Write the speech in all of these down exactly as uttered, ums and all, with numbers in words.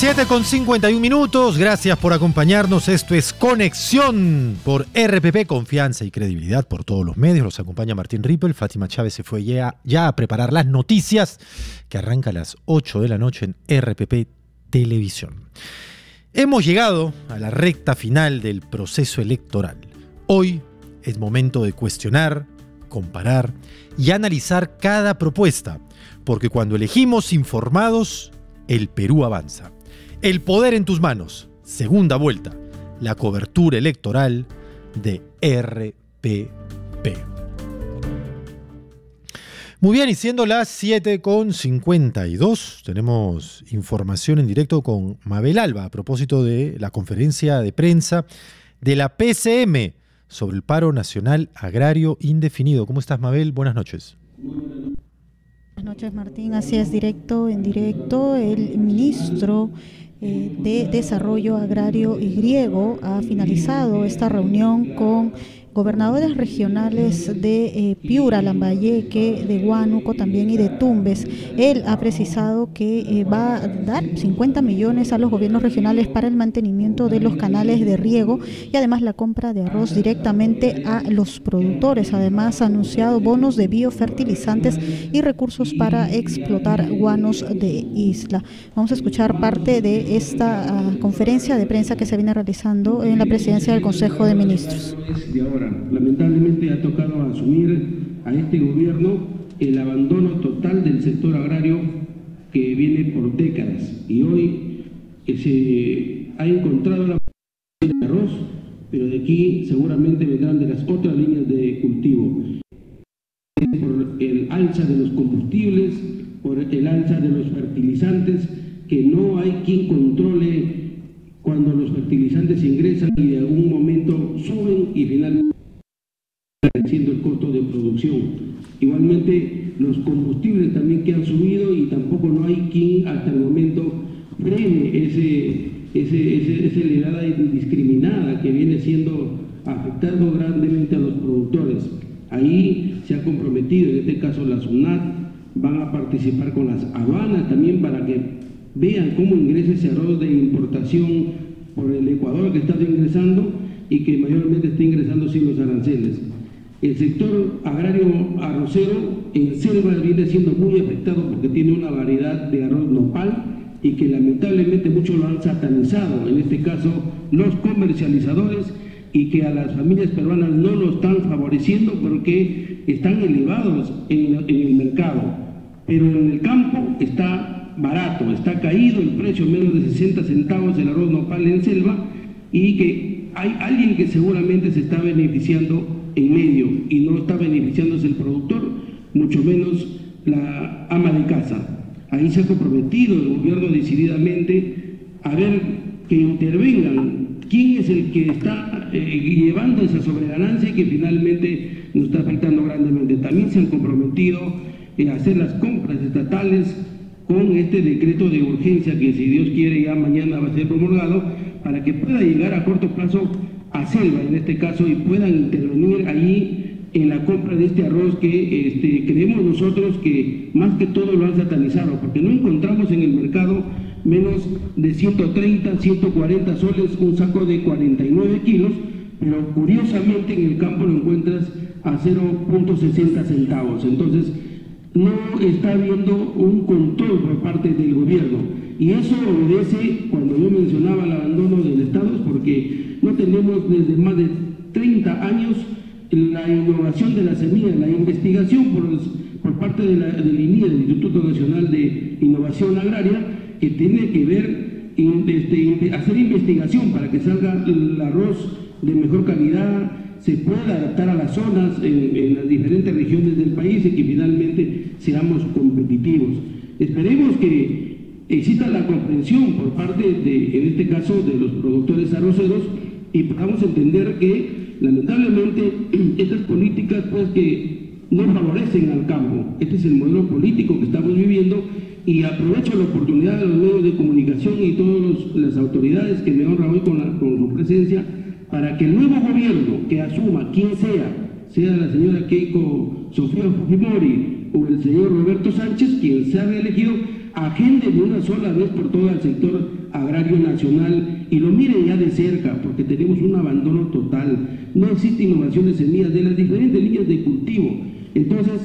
siete con cincuenta y un minutos, gracias por acompañarnos. Esto es Conexión por R P P, confianza y credibilidad por todos los medios. Los acompaña Martín Rippel. Fátima Chávez se fue ya, ya a preparar las noticias, que arranca a las ocho de la noche en R P P Televisión. Hemos llegado a la recta final del proceso electoral. Hoy es momento de cuestionar, comparar y analizar cada propuesta, porque cuando elegimos informados, el Perú avanza. El poder en tus manos. Segunda vuelta. La cobertura electoral de R P P. Muy bien, y siendo las siete con cincuenta y dos, tenemos información en directo con Mabel Alba a propósito de la conferencia de prensa de la P C M sobre el paro nacional agrario indefinido. ¿Cómo estás, Mabel? Buenas noches. Buenas noches, Martín. Así es, directo, en directo, el ministro eh, de Desarrollo Agrario y Griego ha finalizado esta reunión con gobernadores regionales de eh, Piura, Lambayeque, de Huánuco también y de Tumbes. Él ha precisado que eh, va a dar cincuenta millones a los gobiernos regionales para el mantenimiento de los canales de riego y además la compra de arroz directamente a los productores. Además ha anunciado bonos de biofertilizantes y recursos para explotar guanos de isla. Vamos a escuchar parte de esta uh, conferencia de prensa que se viene realizando en la presidencia del Consejo de Ministros. Lamentablemente ha tocado asumir a este gobierno el abandono total del sector agrario que viene por décadas y hoy se ha encontrado la de arroz, pero de aquí seguramente vendrán de las otras líneas de cultivo. Por el alza de los combustibles, por el alza de los fertilizantes, que no hay quien controle cuando los fertilizantes ingresan y de algún momento suben y finalmente creciendo el costo de producción. Igualmente los combustibles también que han subido y tampoco no hay quien hasta el momento frene ese, ese, ese, esa elevada indiscriminada que viene siendo afectando grandemente a los productores. Ahí se ha comprometido, en este caso la SUNAT, van a participar con las aduanas también para que vean cómo ingresa ese arroz de importación por el Ecuador que está ingresando y que mayormente está ingresando sin los aranceles. El sector agrario arrocero en selva viene siendo muy afectado porque tiene una variedad de arroz nopal y que lamentablemente muchos lo han satanizado, en este caso los comercializadores, y que a las familias peruanas no lo están favoreciendo porque están elevados en, en el mercado, pero en el campo está barato, está caído el precio, menos de sesenta centavos el arroz nopal en selva, y que hay alguien que seguramente se está beneficiando en medio y no está beneficiándose el productor, mucho menos la ama de casa. Ahí se ha comprometido el gobierno decididamente a ver que intervengan quién es el que está eh, llevando esa sobreganancia y que finalmente nos está afectando grandemente. También se han comprometido en hacer las compras estatales con este decreto de urgencia que, si Dios quiere, ya mañana va a ser promulgado, para que pueda llegar a corto plazo a selva, en este caso, y puedan intervenir allí en la compra de este arroz que este, creemos nosotros que más que todo lo han satanizado, porque no encontramos en el mercado menos de ciento treinta, ciento cuarenta soles, un saco de cuarenta y nueve kilos, pero curiosamente en el campo lo encuentras a cero punto sesenta centavos. Entonces, no está habiendo un control por parte del gobierno, y eso obedece, cuando yo mencionaba el abandono del Estado, porque no tenemos desde más de treinta años la innovación de la semilla, la investigación por, los, por parte de la, del I N I E, del Instituto Nacional de Innovación Agraria, que tiene que ver en este, hacer investigación para que salga el arroz de mejor calidad, se pueda adaptar a las zonas en, en las diferentes regiones del país y que finalmente seamos competitivos. Esperemos que exista la comprensión por parte de, en este caso, de los productores arroceros, y podamos entender que lamentablemente estas políticas pues que no favorecen al campo. Este es el modelo político que estamos viviendo, y aprovecho la oportunidad de los medios de comunicación y todas las autoridades que me honran hoy con, la, con su presencia, para que el nuevo gobierno que asuma, quien sea, sea la señora Keiko Sofía Fujimori o el señor Roberto Sánchez, quien se ha reelegido, agende de una sola vez por todo el sector agrario nacional y lo miren ya de cerca, porque tenemos un abandono total. No existe innovación de semillas de las diferentes líneas de cultivo. Entonces,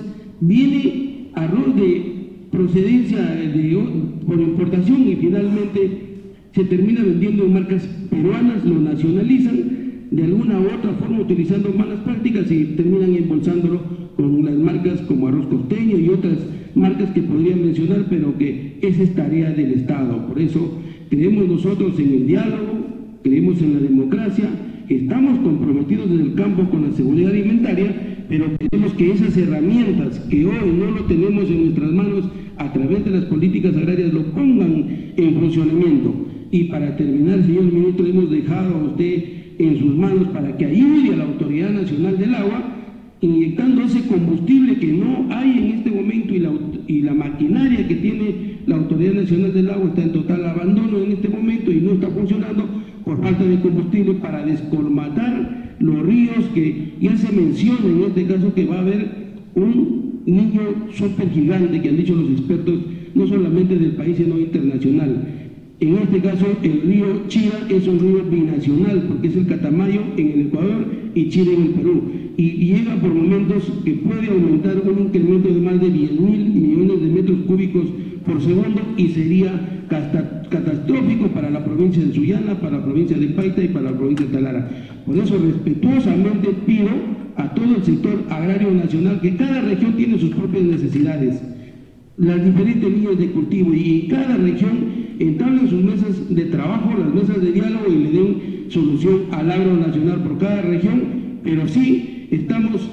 viene arroz de procedencia de, por importación y finalmente se termina vendiendo en marcas peruanas, lo nacionalizan de alguna u otra forma utilizando malas prácticas y terminan embolsándolo con las marcas como Arroz Costeño y otras marcas que podrían mencionar, pero que esa es tarea del Estado. Por eso creemos nosotros en el diálogo, creemos en la democracia, estamos comprometidos desde el campo con la seguridad alimentaria, pero queremos que esas herramientas que hoy no lo tenemos en nuestras manos a través de las políticas agrarias lo pongan en funcionamiento. Y para terminar, señor ministro, hemos dejado a usted en sus manos para que ayude a la Autoridad Nacional del Agua inyectando ese combustible que no hay en este momento y la, y la maquinaria que tiene la Autoridad Nacional del Agua está en total abandono en este momento y no está funcionando por falta de combustible para descolmatar los ríos que ya se menciona en este caso que va a haber un niño súper gigante que han dicho los expertos no solamente del país sino internacional. En este caso, el río Chira es un río binacional, porque es el Catamayo en el Ecuador y Chira en el Perú. Y, y llega por momentos que puede aumentar un incremento de más de diez mil millones de metros cúbicos por segundo y sería cata, catastrófico para la provincia de Sullana, para la provincia de Paita y para la provincia de Talara. Por eso, respetuosamente pido a todo el sector agrario nacional que cada región tiene sus propias necesidades, las diferentes líneas de cultivo y en cada región entablen sus mesas de trabajo, las mesas de diálogo y le den solución al agro nacional por cada región, pero sí estamos,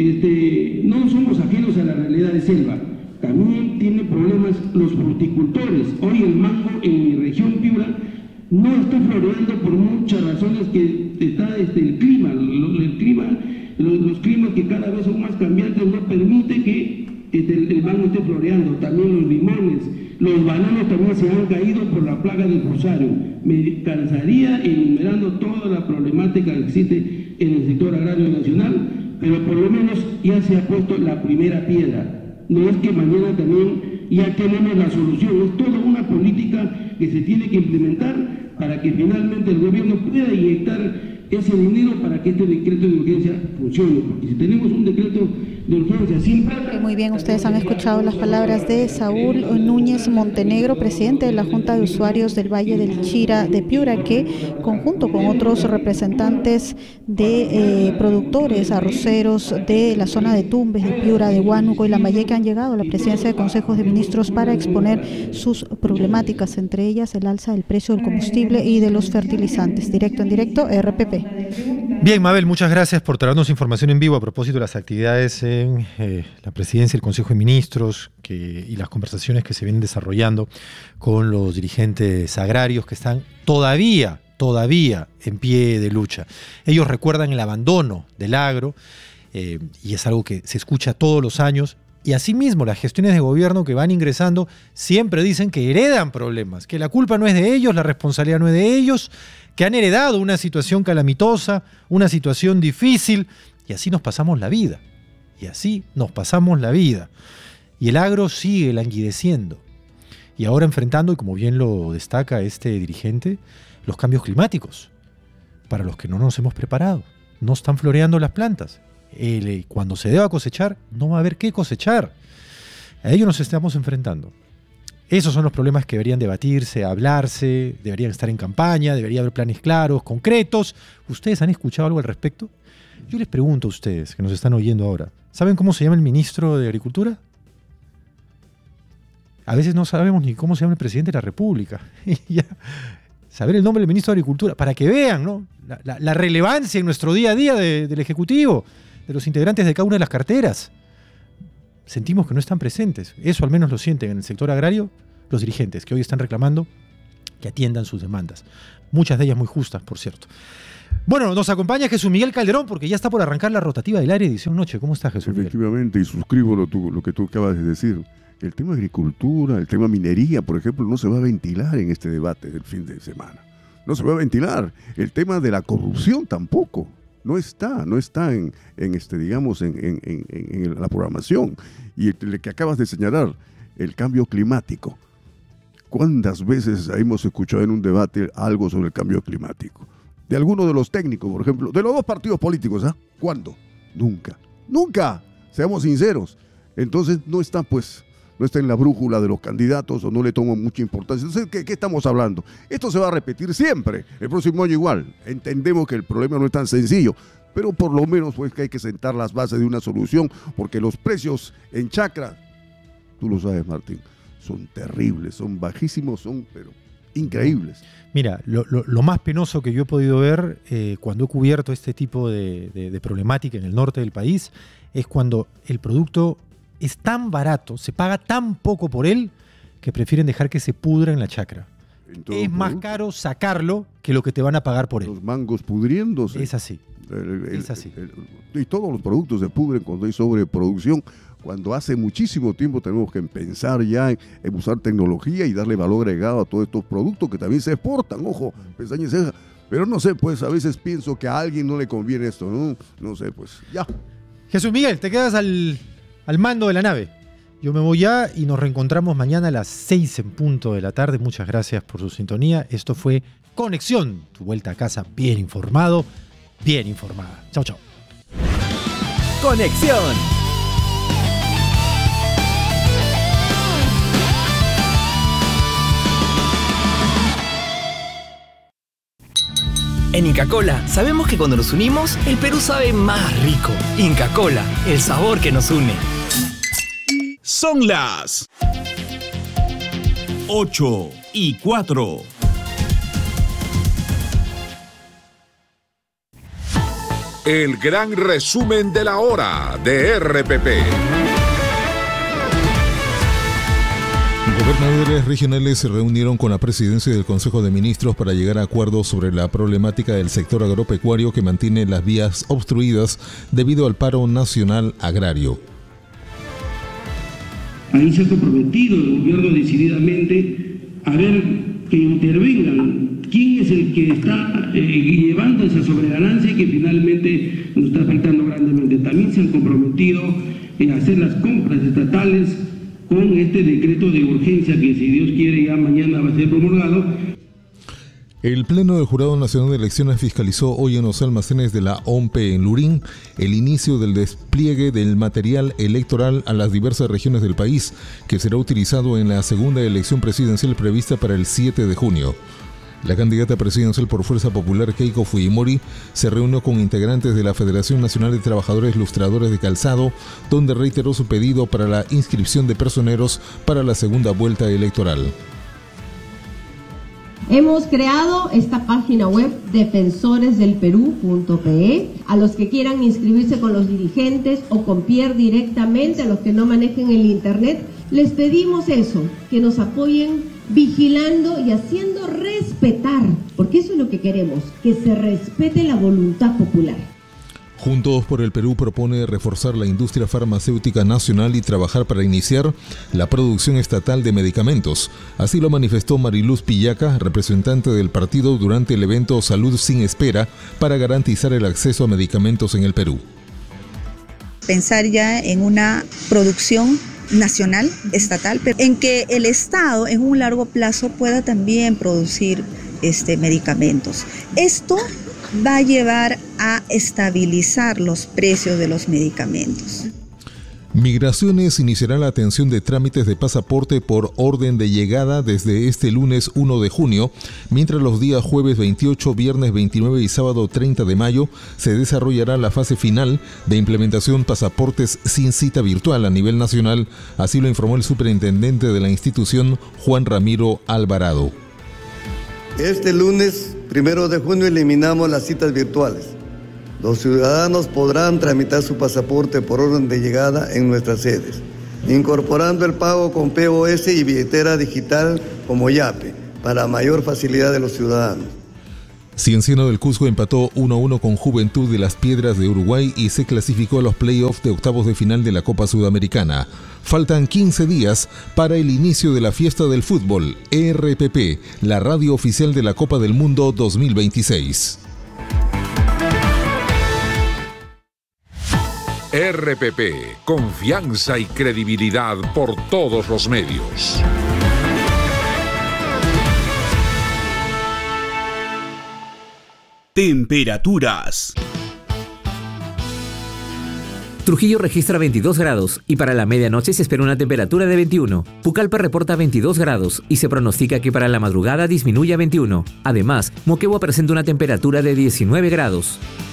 este, no somos ajenos a la realidad de selva. También tienen problemas los fruticultores. Hoy el mango en mi región Piura no está floreando por muchas razones que está este, el clima, el, el clima los, los climas que cada vez son más cambiantes no permite que este, el, el mango esté floreando. También los limones. Los bananos también se han caído por la plaga del rosario. Me cansaría enumerando toda la problemática que existe en el sector agrario nacional, pero por lo menos ya se ha puesto la primera piedra. No es que mañana también ya tenemos la solución, es toda una política que se tiene que implementar para que finalmente el gobierno pueda inyectar ese dinero para que este decreto de urgencia funcione, porque si tenemos un decreto de urgencia sin plata... Muy bien, ustedes han escuchado las palabras de Saúl Núñez Montenegro, presidente de la Junta de Usuarios del Valle del Chira de Piura, que conjunto con otros representantes de eh, productores arroceros de la zona de Tumbes, de Piura, de Huánuco y Lambayeque han llegado a la presidencia de consejos de ministros para exponer sus problemáticas, entre ellas el alza del precio del combustible y de los fertilizantes. Directo en directo, R P P. Bien, Mabel, muchas gracias por traernos información en vivo a propósito de las actividades en eh, la presidencia y el Consejo de Ministros que, y las conversaciones que se vienen desarrollando con los dirigentes agrarios que están todavía, todavía en pie de lucha. Ellos recuerdan el abandono del agro eh, y es algo que se escucha todos los años. Y asimismo, las gestiones de gobierno que van ingresando siempre dicen que heredan problemas, que la culpa no es de ellos, la responsabilidad no es de ellos, que han heredado una situación calamitosa, una situación difícil, y así nos pasamos la vida. Y así nos pasamos la vida. Y el agro sigue languideciendo. Y ahora enfrentando, y como bien lo destaca este dirigente, los cambios climáticos, para los que no nos hemos preparado. No están floreando las plantas. El, cuando se deba cosechar, no va a haber qué cosechar. A ello nos estamos enfrentando. Esos son los problemas que deberían debatirse, hablarse, deberían estar en campaña, debería haber planes claros, concretos. ¿Ustedes han escuchado algo al respecto? Yo les pregunto a ustedes, que nos están oyendo ahora, ¿saben cómo se llama el ministro de Agricultura? A veces no sabemos ni cómo se llama el presidente de la República. ya, saber el nombre del ministro de Agricultura, para que vean, ¿no? la, la, la relevancia en nuestro día a día de, del Ejecutivo, de los integrantes de cada una de las carteras. Sentimos que no están presentes. Eso al menos lo sienten en el sector agrario los dirigentes, que hoy están reclamando que atiendan sus demandas. Muchas de ellas muy justas, por cierto. Bueno, nos acompaña Jesús Miguel Calderón, porque ya está por arrancar la rotativa del área edición noche. ¿Cómo estás, Jesús Miguel? Efectivamente, y suscribo lo, tu, lo que tú acabas de decir. El tema agricultura, el tema minería, por ejemplo, no se va a ventilar en este debate del fin de semana. No se va a ventilar. El tema de la corrupción tampoco. No está, no está en, en este, digamos, en, en, en, en la programación. Y el que acabas de señalar, el cambio climático. ¿Cuántas veces hemos escuchado en un debate algo sobre el cambio climático? De alguno de los técnicos, por ejemplo, de los dos partidos políticos, ¿ah? ¿eh? ¿Cuándo? Nunca. Nunca. Seamos sinceros. Entonces no está, pues, no está en la brújula de los candidatos o no le toman mucha importancia. Entonces, ¿qué, qué estamos hablando? Esto se va a repetir siempre. El próximo año igual. Entendemos que el problema no es tan sencillo, pero por lo menos pues que hay que sentar las bases de una solución, porque los precios en chacra, tú lo sabes, Martín, son terribles, son bajísimos, son pero increíbles. Mira, lo, lo, lo más penoso que yo he podido ver eh, cuando he cubierto este tipo de, de, de problemática en el norte del país es cuando el producto es tan barato, se paga tan poco por él, que prefieren dejar que se pudra en la chacra. Es más caro sacarlo que lo que te van a pagar por él. Los mangos pudriéndose. Es así. El, el, es así. El, el, y todos los productos se pudren cuando hay sobreproducción. Cuando hace muchísimo tiempo tenemos que pensar ya en, en usar tecnología y darle valor agregado a todos estos productos que también se exportan, ojo, pestaña y ceja. Pero no sé, pues a veces pienso que a alguien no le conviene esto, ¿no? No sé, pues ya. Jesús Miguel, te quedas al, al mando de la nave. Yo me voy ya y nos reencontramos mañana a las seis en punto de la tarde. Muchas gracias por su sintonía. Esto fue Conexión, tu vuelta a casa bien informado, bien informada. Chau, chau. Conexión. En Inca Kola sabemos que cuando nos unimos, el Perú sabe más rico. Inca Kola, el sabor que nos une. Son las ocho y cuatro. El gran resumen de la hora de R P P. Gobernadores regionales se reunieron con la presidencia del Consejo de Ministros para llegar a acuerdos sobre la problemática del sector agropecuario que mantiene las vías obstruidas debido al paro nacional agrario. Ahí se ha comprometido el gobierno decididamente a ver que intervengan quién es el que está eh, llevando esa sobreganancia y que finalmente nos está afectando grandemente. También se han comprometido en hacer las compras estatales con este decreto de urgencia que, si Dios quiere, ya mañana va a ser promulgado. El Pleno del Jurado Nacional de Elecciones fiscalizó hoy en los almacenes de la O M P E en Lurín el inicio del despliegue del material electoral a las diversas regiones del país, que será utilizado en la segunda elección presidencial prevista para el siete de junio. La candidata presidencial por Fuerza Popular, Keiko Fujimori, se reunió con integrantes de la Federación Nacional de Trabajadores Lustradores de Calzado, donde reiteró su pedido para la inscripción de personeros para la segunda vuelta electoral. Hemos creado esta página web defensores del perú punto pe. A los que quieran inscribirse con los dirigentes o con Pierre directamente, a los que no manejen el internet, les pedimos eso, que nos apoyen vigilando y haciendo respetar, porque eso es lo que queremos, que se respete la voluntad popular. Juntos por el Perú propone reforzar la industria farmacéutica nacional y trabajar para iniciar la producción estatal de medicamentos. Así lo manifestó Mariluz Pillaca, representante del partido, durante el evento Salud sin Espera, para garantizar el acceso a medicamentos en el Perú. Pensar ya en una producción nacional, estatal, pero en que el Estado en un largo plazo pueda también producir este, medicamentos. Esto va a llevar a estabilizar los precios de los medicamentos. Migraciones iniciará la atención de trámites de pasaporte por orden de llegada desde este lunes uno de junio, mientras los días jueves veintiocho, viernes veintinueve y sábado treinta de mayo se desarrollará la fase final de implementación pasaportes sin cita virtual a nivel nacional, así lo informó el superintendente de la institución, Juan Ramiro Alvarado. Este lunes primero de junio eliminamos las citas virtuales. Los ciudadanos podrán tramitar su pasaporte por orden de llegada en nuestras sedes, incorporando el pago con P O S y billetera digital como YAPE, para mayor facilidad de los ciudadanos. Cienciano del Cusco empató uno a uno con Juventud de las Piedras de Uruguay y se clasificó a los playoffs de octavos de final de la Copa Sudamericana. Faltan quince días para el inicio de la fiesta del fútbol. R P P, la radio oficial de la Copa del Mundo dos mil veintiséis. R P P, confianza y credibilidad por todos los medios. Temperaturas. Trujillo registra veintidós grados y para la medianoche se espera una temperatura de veintiuno. Pucallpa reporta veintidós grados y se pronostica que para la madrugada disminuya a veintiuno. Además, Moquegua presenta una temperatura de diecinueve grados.